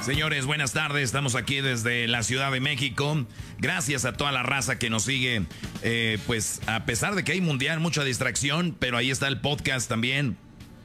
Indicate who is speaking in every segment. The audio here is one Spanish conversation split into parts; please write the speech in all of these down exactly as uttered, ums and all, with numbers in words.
Speaker 1: Señores, buenas tardes. Estamos aquí desde la Ciudad de México. Gracias a toda la raza que nos sigue. Eh, pues a pesar de que hay mundial, mucha distracción, pero ahí está el podcast también.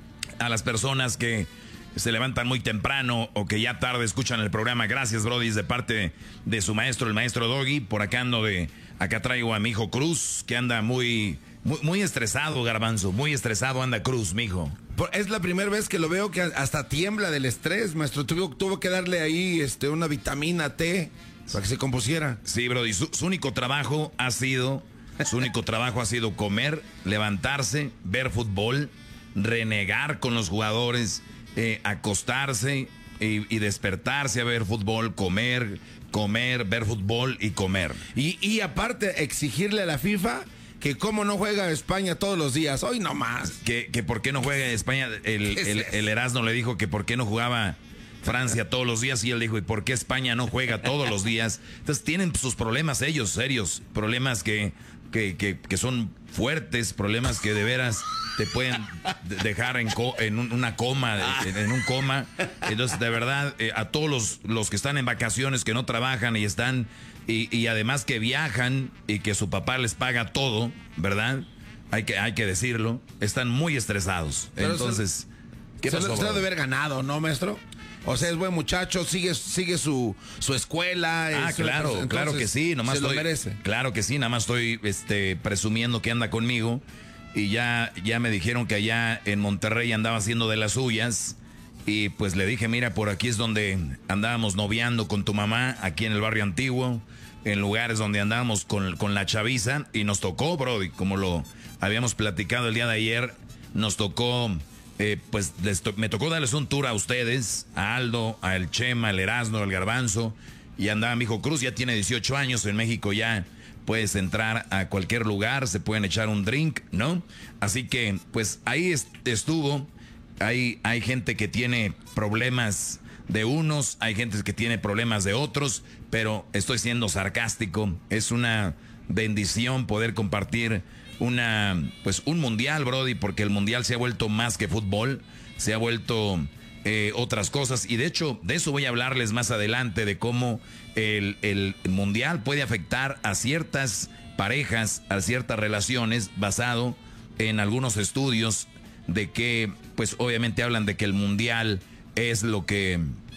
Speaker 1: A las personas que se levantan muy temprano o que ya tarde escuchan el programa. Gracias, Brody, de parte de su maestro, el maestro Doggy. Por acá ando de... Acá traigo a mi hijo Cruz, que anda muy... Muy, muy estresado, Garbanzo, muy estresado anda Cruz, mijo.
Speaker 2: Es la primera vez que lo veo que hasta tiembla del estrés, maestro. Tuvo, tuvo que darle ahí este, una vitamina T para que se compusiera.
Speaker 1: Sí, Brody, su, su único trabajo ha sido, su único trabajo ha sido comer, levantarse, ver fútbol, renegar con los jugadores, eh, acostarse y, y despertarse a ver fútbol, comer, comer, ver fútbol y comer.
Speaker 2: Y, y aparte, exigirle a la FIFA que cómo no juega España todos los días, hoy no más.
Speaker 1: Que, que por qué no juega España, el, el, el Erasmo le dijo que por qué no jugaba Francia todos los días y él dijo, ¿y por qué España no juega todos los días? Entonces tienen sus problemas ellos, serios, problemas que, que, que, que son fuertes, problemas que de veras te pueden dejar en, co en una coma, en, en un coma. Entonces, de verdad, eh, a todos los, los que están en vacaciones, que no trabajan y están... Y, y además que viajan y que su papá les paga todo, ¿verdad? Hay que, hay que decirlo. Están muy estresados. Pero Entonces,
Speaker 2: se, ¿qué pasó? Se lo debe haber ganado, ¿no, maestro? O sea, es buen muchacho, sigue, sigue su, su escuela.
Speaker 1: Ah, claro, entonces, claro que sí. Nomás
Speaker 2: se
Speaker 1: estoy,
Speaker 2: lo merece.
Speaker 1: Claro que sí, nada más estoy este, presumiendo que anda conmigo. Y ya, ya me dijeron que allá en Monterrey andaba haciendo de las suyas. Y pues le dije, mira, por aquí es donde andábamos noviando con tu mamá, aquí en el barrio antiguo, en lugares donde andábamos con, con la chaviza, y nos tocó, Brody, como lo habíamos platicado el día de ayer, nos tocó, eh, pues les to me tocó darles un tour a ustedes, a Aldo, a El Chema, al Erasmo, al Garbanzo, y andaba mi hijo Cruz, ya tiene dieciocho años, en México ya puedes entrar a cualquier lugar, se pueden echar un drink, ¿no? Así que, pues ahí est estuvo. Hay, hay gente que tiene problemas de unos, hay gente que tiene problemas de otros, pero estoy siendo sarcástico. Es una bendición poder compartir una, pues un mundial, Brody, porque el mundial se ha vuelto más que fútbol, se ha vuelto eh, otras cosas. Y de hecho, de eso voy a hablarles más adelante, de cómo el, el mundial puede afectar a ciertas parejas, a ciertas relaciones, basado en algunos estudios de que, pues obviamente hablan de que el mundial es lo que,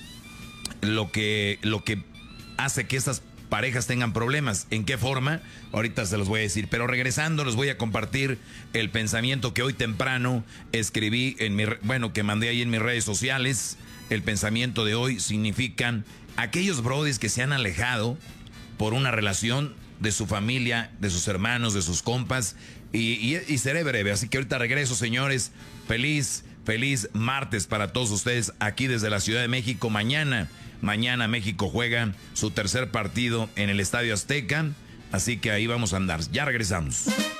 Speaker 1: lo que, lo que hace que estas parejas tengan problemas. ¿En qué forma? Ahorita se los voy a decir. Pero regresando, les voy a compartir el pensamiento que hoy temprano escribí en mi, bueno, que mandé ahí en mis redes sociales. El pensamiento de hoy significan aquellos brodis que se han alejado por una relación de su familia, de sus hermanos, de sus compas, y, y, y seré breve, así que ahorita regreso, señores. Feliz, feliz martes para todos ustedes aquí desde la Ciudad de México. Mañana, mañana México juega su tercer partido en el Estadio Azteca, así que ahí vamos a andar. Ya regresamos.